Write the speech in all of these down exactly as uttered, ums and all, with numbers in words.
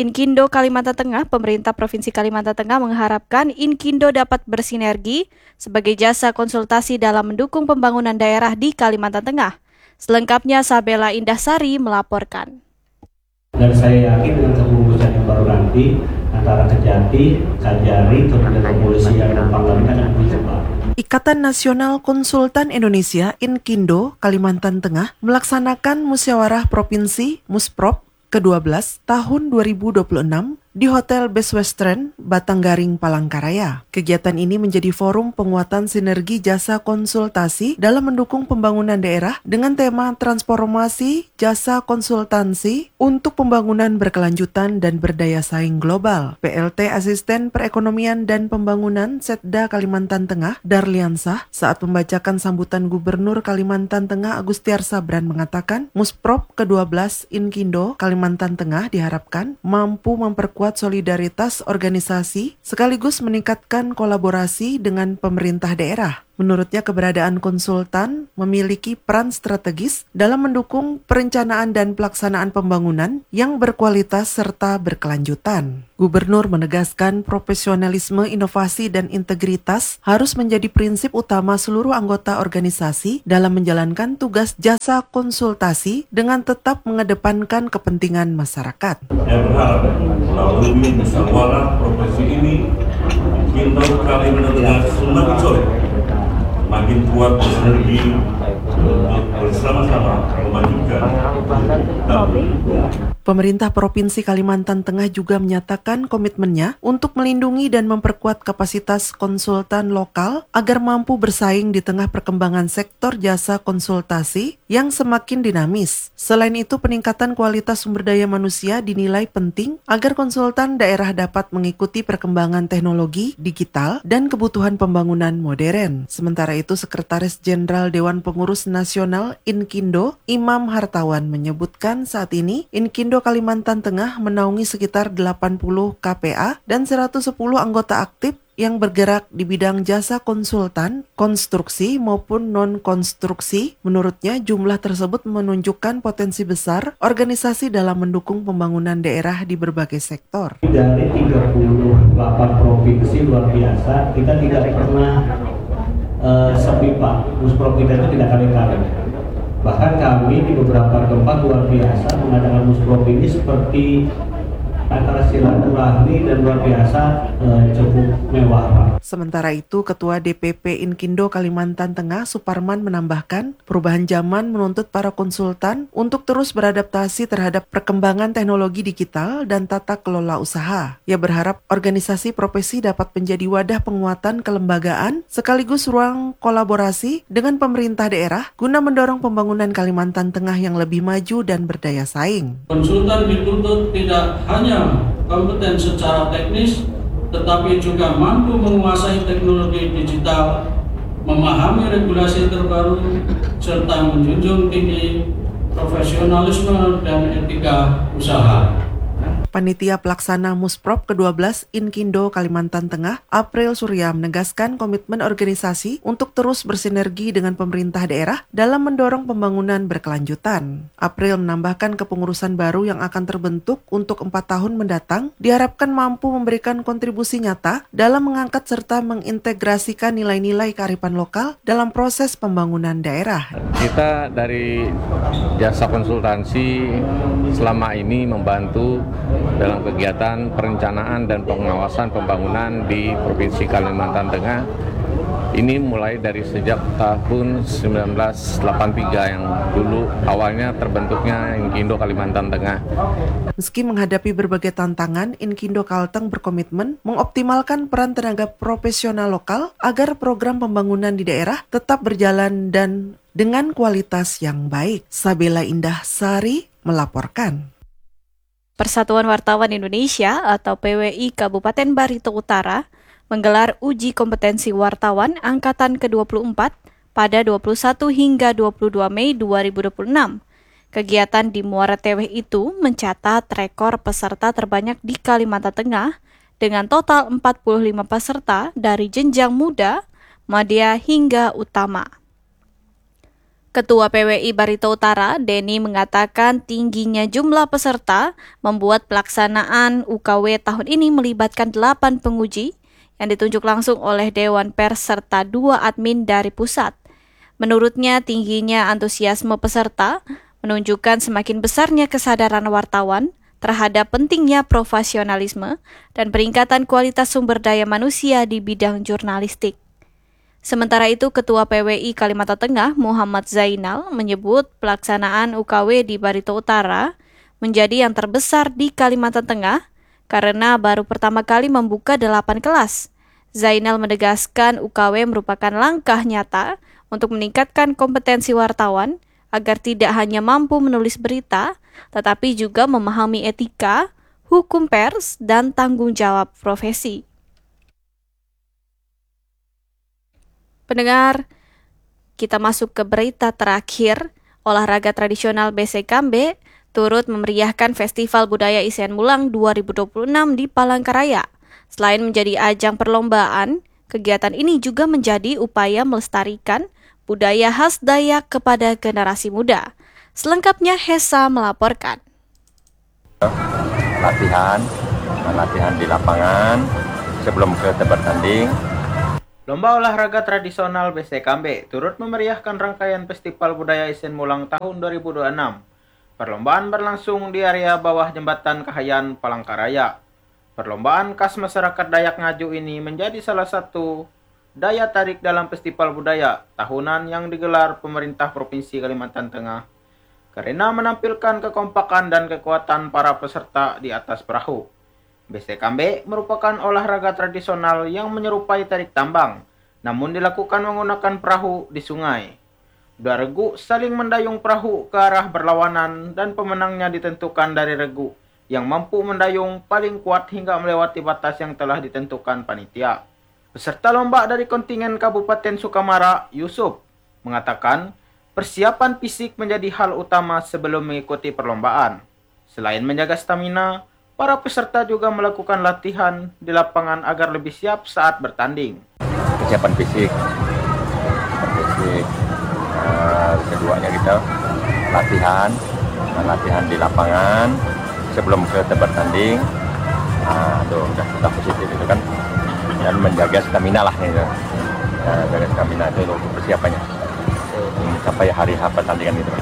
Inkindo Kalimantan Tengah, pemerintah Provinsi Kalimantan Tengah mengharapkan Inkindo dapat bersinergi sebagai jasa konsultasi dalam mendukung pembangunan daerah di Kalimantan Tengah. Selengkapnya Sabela Indahsari melaporkan. Dan saya yakin dengan kepengurusan yang baru nanti antara Kejati, Kajari, kemudian kepolisian dan Parlemen akan berjumpa. Ikatan Nasional Konsultan Indonesia Inkindo Kalimantan Tengah melaksanakan Musyawarah Provinsi Musprop kedua belas tahun dua ribu dua puluh enam di Hotel Best Western, Batanggaring, Palangkaraya. Kegiatan ini menjadi forum penguatan sinergi jasa konsultasi dalam mendukung pembangunan daerah dengan tema transformasi jasa konsultansi untuk pembangunan berkelanjutan dan berdaya saing global. P L T Asisten Perekonomian dan Pembangunan Setda Kalimantan Tengah, Darliansah, saat membacakan sambutan Gubernur Kalimantan Tengah Agustiar Sabran mengatakan, Musprop kedua belas Inkindo Kalimantan Tengah diharapkan mampu memperkuat solidaritas organisasi sekaligus meningkatkan kolaborasi dengan pemerintah daerah. Menurutnya keberadaan konsultan memiliki peran strategis dalam mendukung perencanaan dan pelaksanaan pembangunan yang berkualitas serta berkelanjutan. Gubernur menegaskan profesionalisme, inovasi, dan integritas harus menjadi prinsip utama seluruh anggota organisasi dalam menjalankan tugas jasa konsultasi dengan tetap mengedepankan kepentingan masyarakat. Saya berharap melalui musyawarah profesi ini, Inkindo Kalimantan Tengah semakin solid, makin kuat bersinergi untuk bersama-sama memajukan. Pemerintah Provinsi Kalimantan Tengah juga menyatakan komitmennya untuk melindungi dan memperkuat kapasitas konsultan lokal agar mampu bersaing di tengah perkembangan sektor jasa konsultasi yang semakin dinamis. Selain itu, peningkatan kualitas sumber daya manusia dinilai penting agar konsultan daerah dapat mengikuti perkembangan teknologi, digital, dan kebutuhan pembangunan modern. Sementara itu, Sekretaris Jenderal Dewan Pengurus Nasional Inkindo, Imam Hartawan, menyebutkan saat ini Inkindo Kalimantan Tengah menaungi sekitar delapan puluh K P A dan seratus sepuluh anggota aktif yang bergerak di bidang jasa konsultan, konstruksi maupun non-konstruksi. Menurutnya, jumlah tersebut menunjukkan potensi besar organisasi dalam mendukung pembangunan daerah di berbagai sektor. Dari tiga puluh delapan provinsi luar biasa, kita tidak pernah uh, sepi Pak. Musprop kita itu tidak kali-kali. Bahkan kami di beberapa tempat luar biasa mengadakan musprop ini seperti antara silaturahmi dan luar biasa eh, cukup mewah, Pak. Sementara itu, Ketua D P P Inkindo Kalimantan Tengah, Suparman, menambahkan perubahan zaman menuntut para konsultan untuk terus beradaptasi terhadap perkembangan teknologi digital dan tata kelola usaha. Ia berharap organisasi profesi dapat menjadi wadah penguatan kelembagaan sekaligus ruang kolaborasi dengan pemerintah daerah guna mendorong pembangunan Kalimantan Tengah yang lebih maju dan berdaya saing. Konsultan dituntut tidak hanya kompeten secara teknis, tetapi juga mampu menguasai teknologi digital, memahami regulasi terbaru, serta menjunjung tinggi profesionalisme dan etika usaha. Panitia Pelaksana Musprop kedua belas Inkindo Kalimantan Tengah, April Surya, menegaskan komitmen organisasi untuk terus bersinergi dengan pemerintah daerah dalam mendorong pembangunan berkelanjutan. April menambahkan kepengurusan baru yang akan terbentuk untuk empat tahun mendatang diharapkan mampu memberikan kontribusi nyata dalam mengangkat serta mengintegrasikan nilai-nilai kearifan lokal dalam proses pembangunan daerah. Kita dari jasa konsultansi selama ini membantu dalam kegiatan perencanaan dan pengawasan pembangunan di Provinsi Kalimantan Tengah. Ini mulai dari sejak tahun seribu sembilan ratus delapan puluh tiga yang dulu awalnya terbentuknya Inkindo Kalimantan Tengah. Meski menghadapi berbagai tantangan, Inkindo Kalteng berkomitmen mengoptimalkan peran tenaga profesional lokal agar program pembangunan di daerah tetap berjalan dan dengan kualitas yang baik. Sabela Indahsari melaporkan. Persatuan Wartawan Indonesia atau P W I Kabupaten Barito Utara menggelar uji kompetensi wartawan angkatan ke dua puluh empat pada dua puluh satu hingga dua puluh dua Mei dua ribu dua puluh enam. Kegiatan di Muara Teweh itu mencatat rekor peserta terbanyak di Kalimantan Tengah dengan total empat puluh lima peserta dari jenjang muda, madya hingga utama. Ketua P W I Barito Utara, Denny, mengatakan tingginya jumlah peserta membuat pelaksanaan U K W tahun ini melibatkan delapan penguji yang ditunjuk langsung oleh Dewan Pers serta dua admin dari pusat. Menurutnya, tingginya antusiasme peserta menunjukkan semakin besarnya kesadaran wartawan terhadap pentingnya profesionalisme dan peningkatan kualitas sumber daya manusia di bidang jurnalistik. Sementara itu, Ketua P W I Kalimantan Tengah, Muhammad Zainal, menyebut pelaksanaan U K W di Barito Utara menjadi yang terbesar di Kalimantan Tengah karena baru pertama kali membuka delapan kelas. Zainal menegaskan U K W merupakan langkah nyata untuk meningkatkan kompetensi wartawan agar tidak hanya mampu menulis berita, tetapi juga memahami etika, hukum pers, dan tanggung jawab profesi. Pendengar, kita masuk ke berita terakhir. Olahraga tradisional B C Kambe turut memeriahkan Festival Budaya Isian Mulang dua ribu dua puluh enam di Palangkaraya. Selain menjadi ajang perlombaan, kegiatan ini juga menjadi upaya melestarikan budaya khas Dayak kepada generasi muda. Selengkapnya Hesa melaporkan. Latihan, latihan di lapangan sebelum ke tempat tanding. Lomba olahraga tradisional B C Kambe turut memeriahkan rangkaian Festival Budaya Isian Mulang tahun dua ribu dua puluh enam. Perlombaan berlangsung di area bawah jembatan Kahayan, Palangkaraya. Perlombaan khas masyarakat Dayak Ngaju ini menjadi salah satu daya tarik dalam festival budaya tahunan yang digelar pemerintah Provinsi Kalimantan Tengah karena menampilkan kekompakan dan kekuatan para peserta di atas perahu. B C Kambe merupakan olahraga tradisional yang menyerupai tarik tambang, namun dilakukan menggunakan perahu di sungai. Dua regu saling mendayung perahu ke arah berlawanan dan pemenangnya ditentukan dari regu yang mampu mendayung paling kuat hingga melewati batas yang telah ditentukan panitia. Peserta lomba dari kontingen Kabupaten Sukamara, Yusuf, mengatakan persiapan fisik menjadi hal utama sebelum mengikuti perlombaan. Selain menjaga stamina, para peserta juga melakukan latihan di lapangan agar lebih siap saat bertanding. Kesiapan fisik, fisik. Uh, keduanya kita latihan, latihan di lapangan sebelum ke tempat tanding. Nah, tuh udah sudah positif itu kan, dan menjaga stamina lah gitu. Nah, menjaga stamina itu untuk persiapannya sampai hari H pertandingan itu.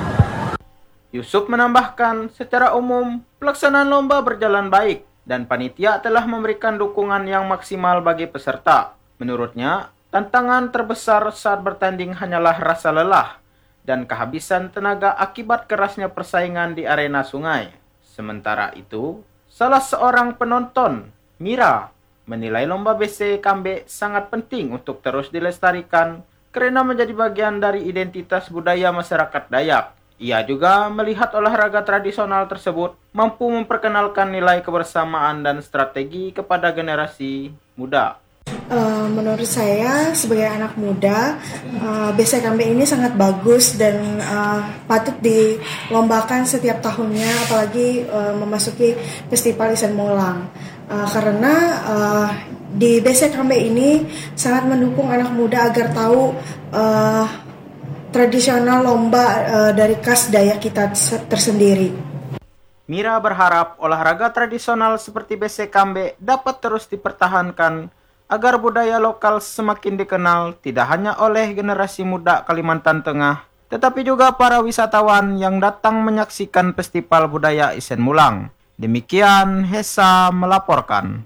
Yusuf menambahkan, secara umum, pelaksanaan lomba berjalan baik dan panitia telah memberikan dukungan yang maksimal bagi peserta. Menurutnya, tantangan terbesar saat bertanding hanyalah rasa lelah dan kehabisan tenaga akibat kerasnya persaingan di arena sungai. Sementara itu, salah seorang penonton, Mira, menilai lomba B C Kambe sangat penting untuk terus dilestarikan karena menjadi bagian dari identitas budaya masyarakat Dayak. Ia juga melihat olahraga tradisional tersebut mampu memperkenalkan nilai kebersamaan dan strategi kepada generasi muda. Uh, menurut saya sebagai anak muda, uh, B C Kambe ini sangat bagus dan uh, patut dilombakan setiap tahunnya, apalagi uh, memasuki Festival Isian Mulang. Uh, karena uh, di B C Kambe ini sangat mendukung anak muda agar tahu uh, tradisional lomba uh, dari khas Dayak kita tersendiri. Mira berharap olahraga tradisional seperti B C Kambe dapat terus dipertahankan agar budaya lokal semakin dikenal tidak hanya oleh generasi muda Kalimantan Tengah, tetapi juga para wisatawan yang datang menyaksikan Festival Budaya Isian Mulang. Demikian Hesa melaporkan.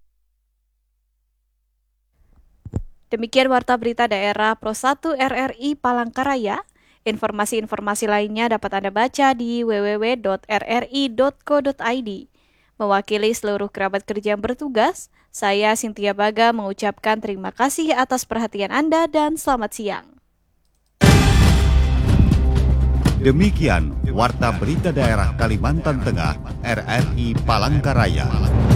Demikian Warta Berita Daerah Pro satu R R I Palangkaraya. Informasi-informasi lainnya dapat Anda baca di w w w titik r r i titik co titik i d. Mewakili seluruh kerabat kerja yang bertugas, saya Cynthia Baga mengucapkan terima kasih atas perhatian Anda dan selamat siang. Demikian Warta Berita Daerah Kalimantan Tengah R R I Palangkaraya.